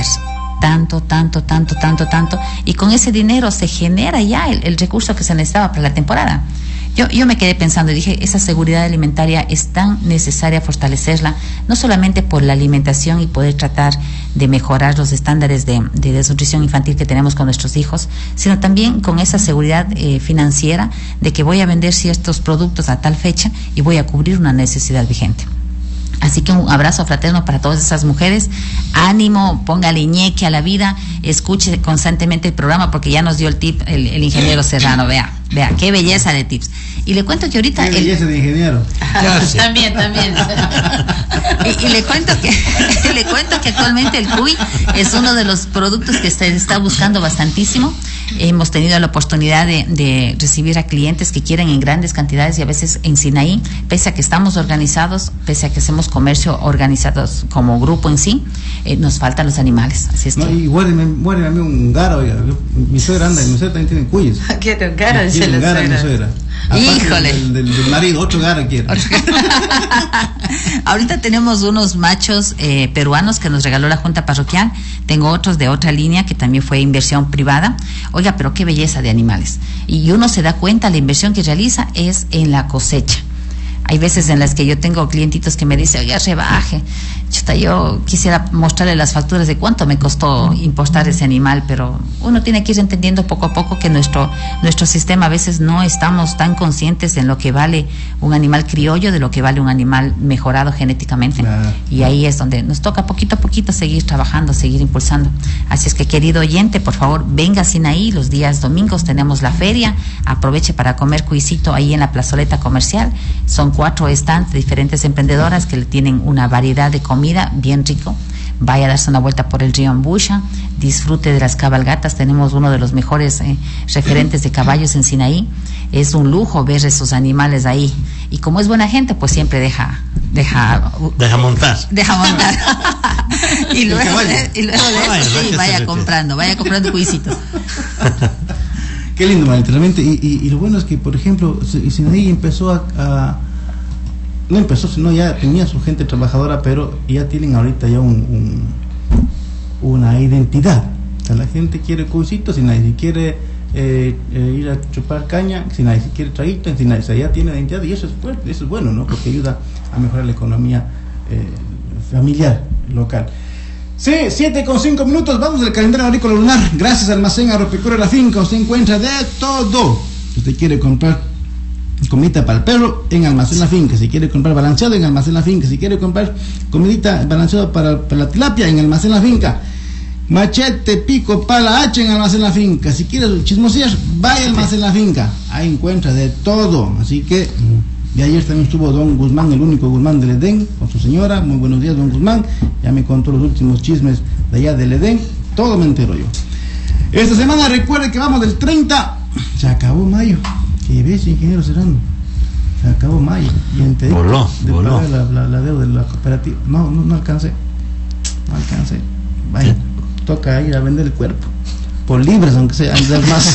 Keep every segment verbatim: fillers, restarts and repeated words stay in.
vender. Tanto, tanto, tanto, tanto, tanto. Y con ese dinero se genera ya el, el recurso que se necesitaba para la temporada. Yo, yo me quedé pensando y dije, esa seguridad alimentaria es tan necesaria fortalecerla, no solamente por la alimentación y poder tratar de mejorar los estándares de, de desnutrición infantil que tenemos con nuestros hijos, sino también con esa seguridad eh, financiera de que voy a vender ciertos productos a tal fecha y voy a cubrir una necesidad vigente. Así que un abrazo fraterno para todas esas mujeres. Ánimo, póngale ñeque a la vida, escuche constantemente el programa porque ya nos dio el tip el, el ingeniero Serrano. Vea, vea, qué belleza de tips. Y le cuento que ahorita... Qué belleza el, de ingeniero. También, también. y, y le cuento que le cuento que actualmente el cuy es uno de los productos que se está buscando bastantísimo. Hemos tenido la oportunidad de, de recibir a clientes que quieren en grandes cantidades y a veces en Sinaí, pese a que estamos organizados, pese a que hacemos comercio organizados como grupo en sí, eh, nos faltan los animales. Así es no, que... Y muéreme, muéreme a mí un gara, oiga. Mi suegra anda, mi suegra también tiene cuyes. Quiere un gara, dice la gara, mi suegra. Híjole. Del, del, del marido, otro gara quiere. Ahorita tenemos unos machos eh, peruanos que nos regaló la Junta Parroquial. Tengo otros de otra línea que también fue inversión privada. Oiga, pero qué belleza de animales. Y uno se da cuenta, la inversión que realiza es en la cosecha. Hay veces en las que yo tengo clientitos que me dicen, oiga, rebaje. Chuta, yo quisiera mostrarle las facturas de cuánto me costó importar ese animal, pero uno tiene que ir entendiendo poco a poco que nuestro nuestro sistema a veces no estamos tan conscientes en lo que vale un animal criollo de lo que vale un animal mejorado genéticamente. Claro. Y ahí es donde nos toca poquito a poquito seguir trabajando, seguir impulsando. Así es que, querido oyente, por favor, venga a Sinaí. Los días domingos tenemos la feria. Aproveche para comer cuisito ahí en la plazoleta comercial. Son cuatro stands de diferentes emprendedoras que le tienen una variedad de comida bien rico. Vaya a darse una vuelta por el río Ambusha, disfrute de las cabalgatas. Tenemos uno de los mejores eh, referentes de caballos en Sinaí. Es un lujo ver esos animales ahí. Y como es buena gente, pues siempre deja deja deja montar. Deja montar. y luego de, y luego de eso sí, vaya comprando, vaya comprando cuisitos. Qué lindo, Marita, realmente. Y, y, y lo bueno es que, por ejemplo, Sinaí empezó a, a no empezó, sino ya tenía su gente trabajadora, pero ya tienen ahorita ya un, un una identidad. O sea, la gente quiere cuisitos, si nadie quiere eh, eh, ir a chupar caña, si nadie quiere traguito, si nadie, o sea, ya tiene identidad, y eso es fuerte, eso es bueno, ¿no? Porque ayuda a mejorar la economía eh, familiar local. Sí, siete con cinco minutos, vamos al calendario agrícola lunar. Gracias a Almacén Agropecuario La Finca, usted encuentra de todo. Si usted quiere comprar comidita para el perro, en Almacén La Finca. Si quiere comprar balanceado, en Almacén La Finca. Si quiere comprar comidita balanceado para, para la tilapia, en Almacén La Finca. Machete, pico, pala, hacha, en Almacén La Finca. Si quiere chismosear, vaya al Almacén La Finca. Ahí encuentra de todo. Así que, de ayer también estuvo don Guzmán, el único Guzmán del Edén, con su señora. Muy buenos días, don Guzmán. Ya me contó los últimos chismes de allá del Edén. Todo me entero yo. Esta semana recuerde que vamos del treinta. Se acabó mayo. ¿Qué ves, ingeniero Serrano? Se acabó mayo. Y en voló, de voló. pagar la, la, la deuda de la cooperativa. No, no, no alcancé. No alcancé. Vaya, toca ir a vender el cuerpo. Por libres, aunque sea, andar más.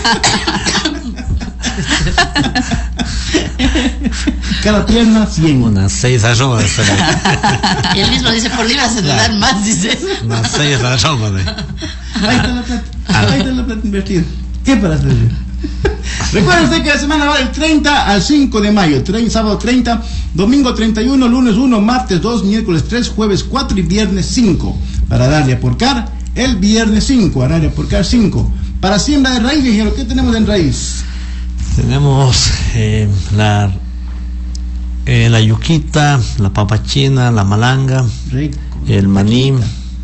Cada pierna, cien. Unas seis arrobas. Y él mismo dice, por libras se le dan más, dice. Unas seis arrobas. Ahí está la plata. Ahí está la plata invertida. ¿Qué para hacer? Recuerden usted que la semana va del treinta al cinco de mayo, sábado treinta, domingo treinta y uno, lunes uno, martes dos, miércoles tres, jueves cuatro y viernes cinco. Para darle a porcar el viernes cinco, a darle a porcar cinco. Para siembra de raíz, ingeniero, ¿qué tenemos en raíz? Tenemos eh, la eh, la yuquita, la papa china, la malanga, rico, el maní,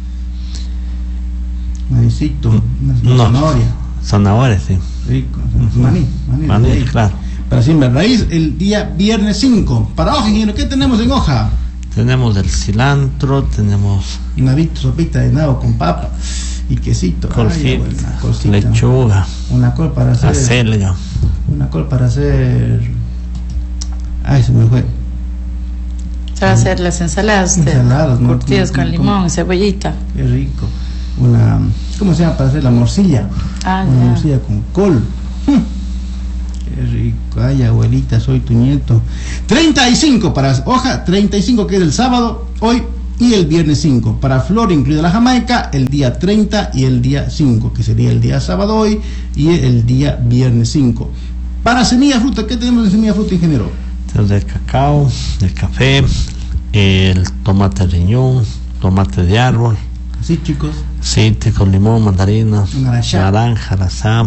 manicito, no, zanahoria. Zanahoria, sí. Rico, maní, maní, maní, maní, claro. Para siembra de raíz, el día viernes cinco. Para hoja, ingeniero, ¿qué tenemos en hoja? Tenemos el cilantro, tenemos navito, sopita de nabo con papa y quesito, colfit, lechuga, una col para hacer acelga, una col para hacer ay se me fue para hacer las ensaladas, ensaladas, ¿no? curtidas con limón y cebollita. Qué rico. Una, ¿cómo se llama para hacer la morcilla? Ah, una ya. morcilla con col. Qué rico. Ay, abuelita, soy tu nieto. treinta y cinco para hoja, treinta y cinco que es el sábado. Hoy y el viernes cinco. Para Flor, incluida la Jamaica, el día treinta y el día cinco, que sería el día sábado hoy y el día viernes cinco. Para semilla fruta, ¿qué tenemos de semilla fruta, ingeniero? El del cacao, el café, el tomate riñón, tomate de árbol. Sí, chicos. Cítrico, limón, mandarina, Naranja. naranja, arazá.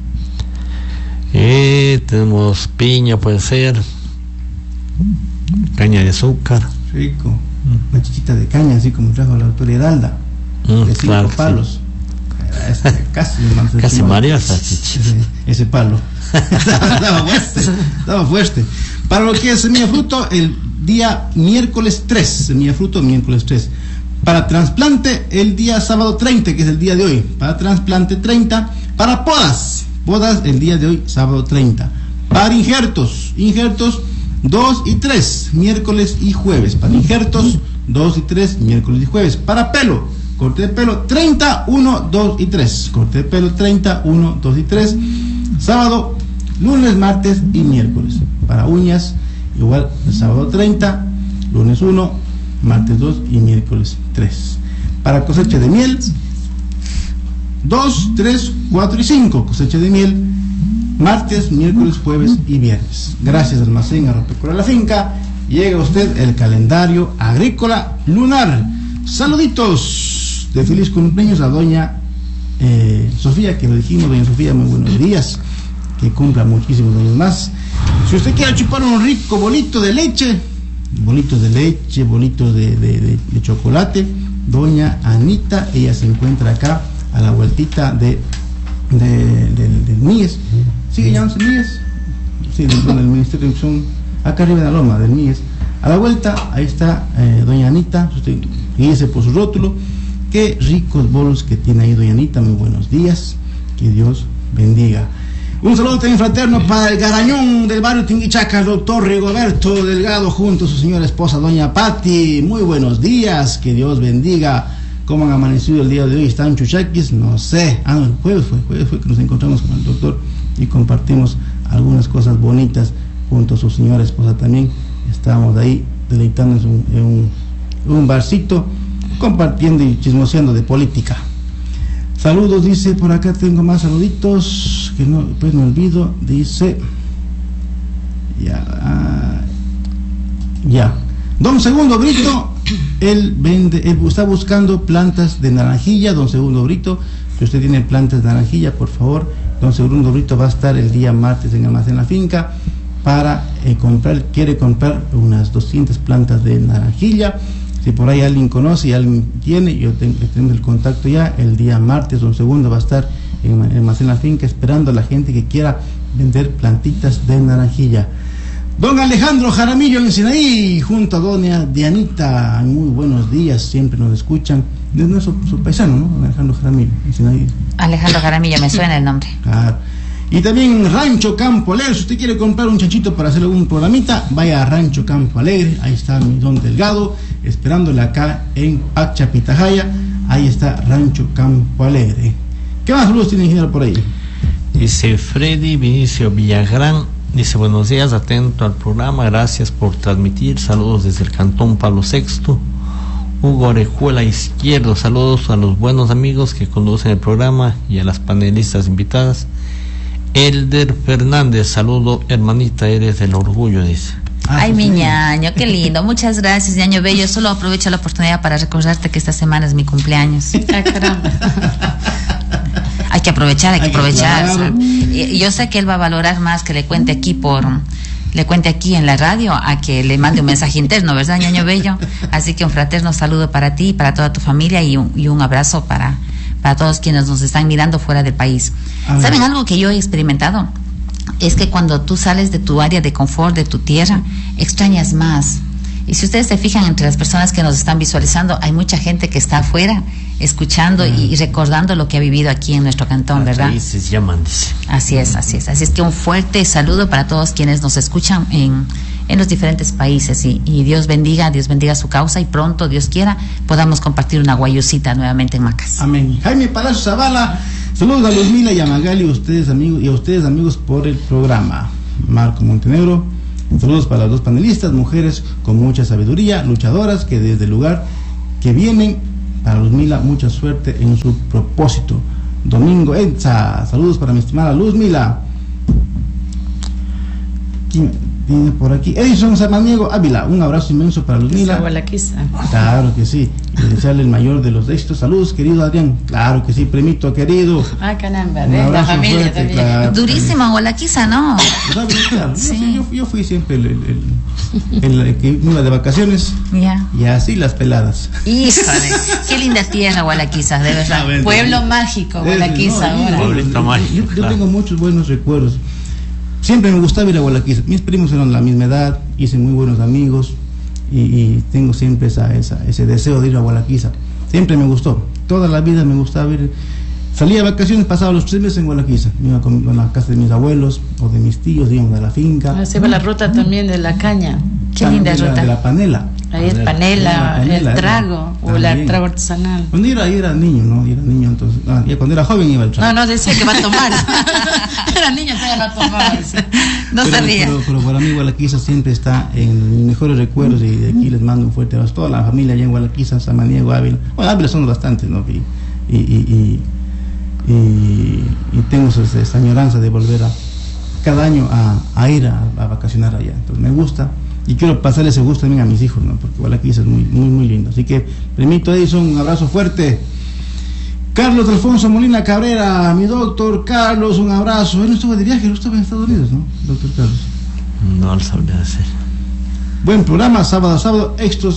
Eh, tenemos piña, puede ser, caña de azúcar. Rico. Mm. Una chichita de caña, así como trajo la doctora Hidalda. Mm, de cinco claro, palos. Sí. Este, casi casi María esa chicha. Ese, ese palo. Estaba fuerte. Estaba fuerte. Para lo que es semilla fruto, el día miércoles tres. Semilla fruto, miércoles tres. Para trasplante, el día sábado treinta, que es el día de hoy. Para trasplante treinta. Para podas, podas el día de hoy, sábado treinta. Para injertos, injertos dos y tres, miércoles y jueves. Para injertos dos y tres, miércoles y jueves. Para pelo, corte de pelo treinta, uno, dos y tres. Corte de pelo treinta, uno, dos y tres. Sábado, lunes, martes y miércoles. Para uñas, igual el sábado treinta, lunes uno, martes dos y miércoles tres. Para cosecha de miel, dos, tres, cuatro y cinco. Cosecha de miel, martes, miércoles, jueves y viernes. Gracias, Almacén Agropecuario La Finca. Llega usted el calendario agrícola lunar. Saluditos de feliz cumpleaños a doña eh, Sofía, que lo dijimos. Doña Sofía, muy buenos días. Que cumpla muchísimos años más. Si usted quiere chupar un rico bolito de leche, bolitos de leche, bolitos de, de, de, de chocolate, doña Anita, ella se encuentra acá a la vueltita de, de, de del M I E S. ¿Sigue llamándose M I E S? Sí, del, del Ministerio de Educación, acá arriba de la loma, del M I E S. A la vuelta, ahí está eh, doña Anita, usted guíese por su rótulo. Qué ricos bolos que tiene ahí doña Anita, muy buenos días, que Dios bendiga. Un saludo también fraterno para el garañón del barrio Tinguichaca, el doctor Rigoberto Delgado, junto a su señora esposa, doña Patti. Muy buenos días, que Dios bendiga. ¿Cómo han amanecido el día de hoy? ¿Están chuchaquis? No sé. Ah, no, el jueves fue, jueves fue que nos encontramos con el doctor y compartimos algunas cosas bonitas junto a su señora esposa también. Estábamos ahí deleitándonos en un, en un barcito, compartiendo y chismoseando de política. Saludos, dice, por acá tengo más saluditos, que no, pues no olvido, dice, ya, ah, ya, don Segundo Brito, él vende, él está buscando plantas de naranjilla, don Segundo Brito, si usted tiene plantas de naranjilla, por favor, don Segundo Brito va a estar el día martes en Almacén La Finca, para eh, comprar, quiere comprar unas doscientas plantas de naranjilla. Si por ahí alguien conoce y alguien tiene, yo tengo, tenemos el contacto ya. El día martes, don Segundo va a estar en el Almacén La Finca esperando a la gente que quiera vender plantitas de naranjilla. Don Alejandro Jaramillo en Sinaí, junto a doña Dianita, muy buenos días, siempre nos escuchan. No es su, su paisano, ¿no? Don Alejandro Jaramillo en Sinaí. Alejandro Jaramillo, me suena el nombre. Claro. Y también Rancho Campo Alegre, si usted quiere comprar un chanchito para hacer algún programita, vaya a Rancho Campo Alegre, ahí está mi don Delgado, esperándole acá en Pacha Pitahaya, ahí está Rancho Campo Alegre. ¿Qué más saludos tiene, ingeniero, por ahí? Dice Freddy Vinicio Villagrán, dice buenos días, atento al programa, gracias por transmitir, saludos desde el Cantón Pablo sexto. Hugo Orejuela Izquierdo, saludos a los buenos amigos que conducen el programa y a las panelistas invitadas. Elder Fernández, saludo hermanita, eres del orgullo, dice. Ay, mi ñaño, qué lindo, muchas gracias, ñaño bello. Solo aprovecho la oportunidad para recordarte que esta semana es mi cumpleaños. Ay, caramba. Hay que aprovechar, hay que Hay que aprovechar. claro. Y yo sé que él va a valorar más que le cuente aquí por, le cuente aquí en la radio, a que le mande un mensaje interno, ¿verdad, ñaño bello? Así que un fraterno saludo para ti y para toda tu familia y un, y un abrazo para, para todos quienes nos están mirando fuera del país. ¿Saben algo que yo he experimentado? Es que cuando tú sales de tu área de confort, de tu tierra, extrañas más. Y si ustedes se fijan, entre las personas que nos están visualizando, hay mucha gente que está afuera, escuchando y, y recordando lo que ha vivido aquí en nuestro cantón, ¿verdad? Países llaman, dice. Así es, así es. Así es que un fuerte saludo para todos quienes nos escuchan en, en los diferentes países. Y, y Dios bendiga, Dios bendiga su causa y pronto, Dios quiera, podamos compartir una guayusita nuevamente en Macas. Amén. Jaime Palacio Zavala, saludos a Luzmila y a Magali, ustedes amigos, y a ustedes amigos por el programa. Marco Montenegro, saludos para las dos panelistas, mujeres con mucha sabiduría, luchadoras que desde el lugar que vienen. Para Luzmila, mucha suerte en su propósito. Domingo Enza, saludos para mi estimada Luzmila. ¿Quién viene por aquí? Edison Samaniego Ávila, un abrazo inmenso para Luzmila. Claro que sí. Y desearle el mayor de los éxitos. Saludos, querido Adrián. Claro que sí, primito querido. Ah, caramba, Un abrazo la familia fuerte, también. claro. Durísima Gualaquiza, ¿no? Claro, claro. Sí. Yo, yo, yo fui siempre el, el, el, el que iba de vacaciones. Ya. Y así las peladas. Híjole, qué linda tierra Gualaquiza, de verdad. Bueno, Pueblo mágico, Gualaquiza, no, ahora. Pueblito yo, mágico, yo, yo claro. tengo muchos buenos recuerdos. Siempre me gustaba ir a Gualaquiza. Mis primos eran de la misma edad, hice muy buenos amigos y, y tengo siempre esa, esa, ese deseo de ir a Gualaquiza. Siempre me gustó. Toda la vida me gustaba ir. Salía de vacaciones, pasaba los tres meses en Gualaquiza. Me iba con, con la casa de mis abuelos o de mis tíos, íbamos a la finca. Ah, se va la ruta también de la caña. Qué linda de la, ruta. de la panela. Ahí es La panela, panela, el trago, o el también. trago artesanal. Cuando era, era niño, ¿no? Era niño, entonces. Ah, ya cuando era joven iba al trago. No, no decía que va a tomar. Era niño, todavía no tomaba. decía. No pero, sabía. Pero, pero para mí Gualaquiza siempre está en mis mejores recuerdos y de aquí les mando un fuerte abrazo. Toda la familia allá en Gualaquiza, Samaniego, Ávila. Bueno, Ávila son bastantes, ¿no? Y, y, y, y, y, y tengo esa, esa añoranza de volver a cada año a, a ir a, a vacacionar allá. Entonces me gusta y quiero pasar ese gusto también a mis hijos, ¿no? Porque Gualaquiza es muy, muy, muy lindo. Así que, permito Edison, un abrazo fuerte. Carlos Alfonso Molina Cabrera, mi doctor Carlos, un abrazo. Él no estuvo de viaje, él estuvo en Estados Unidos, ¿no? Doctor Carlos. No lo sabría hacer. Buen programa, sábado a sábado, éxitos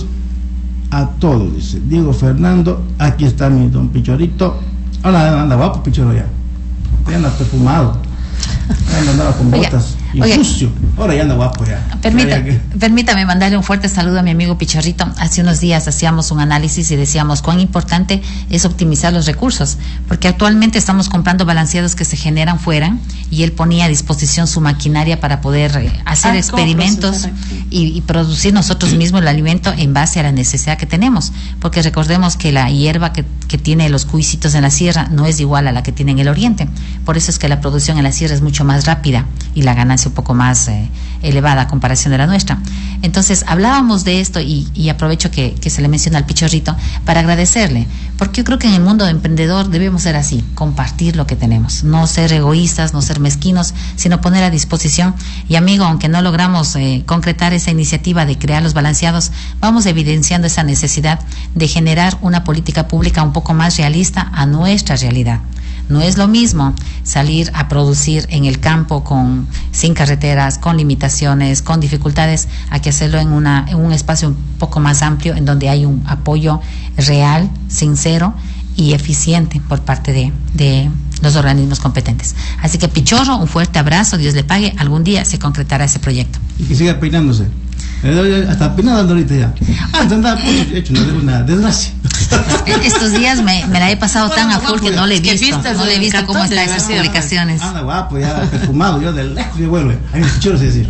a todos, dice Diego Fernando. Aquí está mi don Pichorito. Ahora anda guapo, Pichoro, ya. Ya anda perfumado. Ya andaba con Oiga, botas y oiga. sucio. Ahora ya anda guapo ya. Permita, Ya, ya que- permítame mandarle un fuerte saludo a mi amigo Pichorrito. Hace unos días hacíamos un análisis y decíamos cuán importante es optimizar los recursos, porque actualmente estamos comprando balanceados que se generan fuera y él ponía a disposición su maquinaria para poder eh, hacer Ah, experimentos ¿cómo procesar aquí? y, y producir nosotros mismos el alimento en base a la necesidad que tenemos, porque recordemos que la hierba que, que tiene los cuisitos en la sierra no es igual a la que tiene en el oriente, por eso es que la producción en la sierra es mucho más rápida y la ganancia un poco más eh, elevada a comparación de la nuestra. Entonces hablábamos de esto y, y aprovecho que, que se le menciona al Pichorrito para agradecerle, porque yo creo que en el mundo emprendedor debemos ser así, compartir lo que tenemos, no ser egoístas, no ser mezquinos, sino poner a disposición. Y amigo, aunque no logramos eh, concretar esa iniciativa de crear los balanceados, vamos evidenciando esa necesidad de generar una política pública un poco más realista a nuestra realidad. No es lo mismo salir a producir en el campo con sin carreteras, con limitaciones, con dificultades, a que hacerlo en una en un espacio un poco más amplio, en donde hay un apoyo real, sincero y eficiente por parte de, de los organismos competentes. Así que Pichorro, un fuerte abrazo, Dios le pague, algún día se concretará ese proyecto. Y que siga peinándose. Eh, Hasta peinado ando ahorita ya. Antes andaba pues, hecho una, una desgracia. Estos días me, me la he pasado tan a full que no le he Es que visto, vistas no le he del visto cómo cartón están debe esas haber sido, publicaciones. Anda guapo, ya perfumado, yo de lejos me vuelve. A mí me pichoro se decir.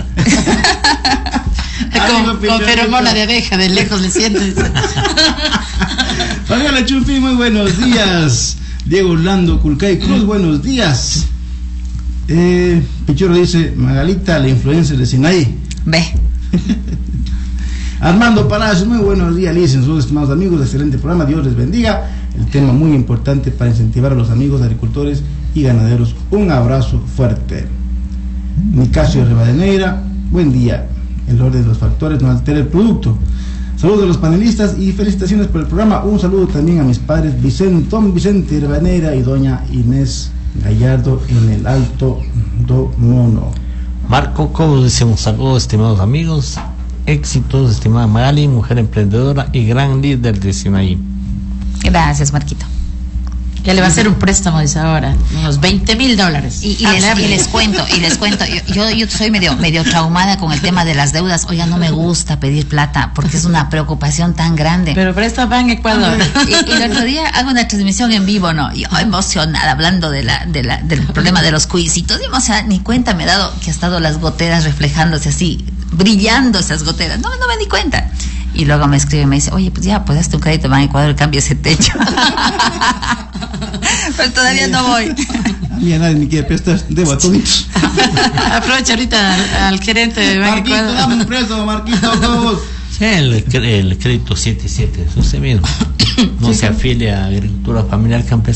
Con, con feromona de abeja, de lejos le sientes. Fabiola Chupi, muy buenos días. Diego Orlando Culcay Cruz, buenos días. Eh, Pichoro dice, Magalita, la influencer de Sinaí. Ve. Armando Palacios, muy buenos días, licenciados, estimados amigos, excelente programa, Dios les bendiga. El tema muy importante para incentivar a los amigos agricultores y ganaderos. Un abrazo fuerte. Nicasio Rivadeneira, buen día. El orden de los factores no altera el producto. Saludos a los panelistas y felicitaciones por el programa. Un saludo también a mis padres Vicente, don Vicente Rivadeneira y doña Inés Gallardo en el Alto do Mono. Marco Cobos dice un saludo, estimados amigos, éxitos, estimada Magali, mujer emprendedora y gran líder de Sinaí. Gracias, Marquito. Ya le va a hacer un préstamo, dice ahora, unos veinte mil dólares. Y, y, les, y les cuento, y les cuento, yo, yo, yo soy medio, medio traumada con el tema de las deudas. Oiga, no me gusta pedir plata porque es una preocupación tan grande. Pero presta Ban Ecuador. Y, y el otro día hago una transmisión en vivo, ¿no? Yo emocionada hablando de la, de la, del problema de los cuisitos. Y, o sea, ni cuenta me he dado que ha estado las goteras reflejándose así, brillando esas goteras. No, no me di cuenta. Y luego me escribe y me dice, oye, pues ya, pues hazte un crédito Ban Ecuador y cambia ese techo. Pero todavía no voy. Mira, nadie me quiere prestar, debo a toditos. Aprovecha ahorita al, al gerente de Ban Marquito, Ecuador. dame un préstamo, Marquito, todos. Sí, el, el crédito siete siete, es usted mismo. No Sí, se sí. afilia a agricultura familiar campesina.